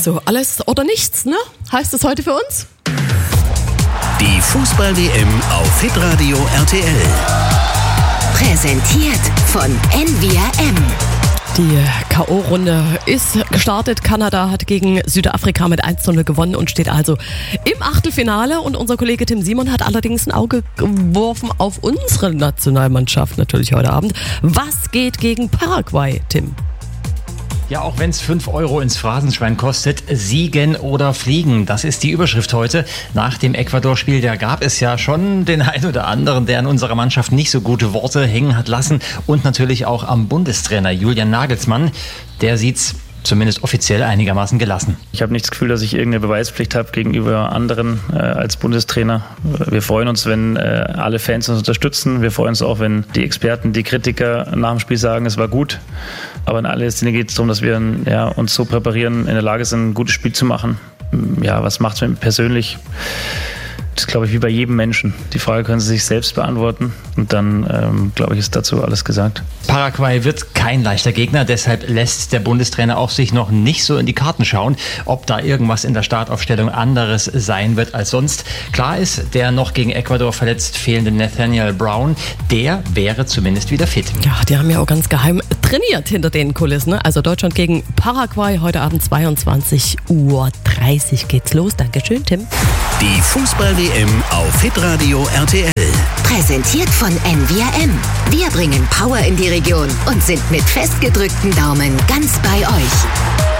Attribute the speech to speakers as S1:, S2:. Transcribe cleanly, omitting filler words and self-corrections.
S1: Also alles oder nichts, ne? Heißt es heute für uns?
S2: Die Fußball-WM auf Hitradio RTL.
S3: Präsentiert von NVRM.
S1: Die K.O.-Runde ist gestartet. Kanada hat gegen Südafrika mit 1:0 gewonnen und steht also im Achtelfinale. Und unser Kollege Tim Simon hat allerdings ein Auge geworfen auf unsere Nationalmannschaft natürlich heute Abend. Was geht gegen Paraguay, Tim?
S4: Ja, auch wenn es 5 Euro ins Phrasenschwein kostet, siegen oder fliegen. Das ist die Überschrift heute. Nach dem Ecuador-Spiel, da gab es ja schon den einen oder anderen, der in unserer Mannschaft nicht so gute Worte hängen hat lassen. Und natürlich auch am Bundestrainer Julian Nagelsmann. Der sieht's zumindest offiziell einigermaßen gelassen.
S5: Ich habe nicht das Gefühl, dass ich irgendeine Beweispflicht habe gegenüber anderen als Bundestrainer. Wir freuen uns, wenn alle Fans uns unterstützen. Wir freuen uns auch, wenn die Experten, die Kritiker nach dem Spiel sagen, es war gut. Aber in allererster Linie geht es darum, dass wir uns so präparieren, in der Lage sind, ein gutes Spiel zu machen. Ja, was macht es mit mir persönlich? Das ist, glaube ich, wie bei jedem Menschen. Die Frage können Sie sich selbst beantworten. Und dann, glaube ich, ist dazu alles gesagt.
S4: Paraguay wird kein leichter Gegner. Deshalb lässt der Bundestrainer auch sich noch nicht so in die Karten schauen, ob da irgendwas in der Startaufstellung anderes sein wird als sonst. Klar ist, der noch gegen Ecuador verletzt fehlende Nathaniel Brown, der wäre zumindest wieder fit.
S1: Ja, die haben ja auch ganz geheim trainiert hinter den Kulissen. Ne? Also Deutschland gegen Paraguay heute Abend 22:30 Uhr geht's los. Dankeschön, Tim.
S2: Die Fußball-WM auf Hitradio RTL.
S3: Präsentiert von NVRM. Wir bringen Power in die Region und sind mit festgedrückten Daumen ganz bei euch.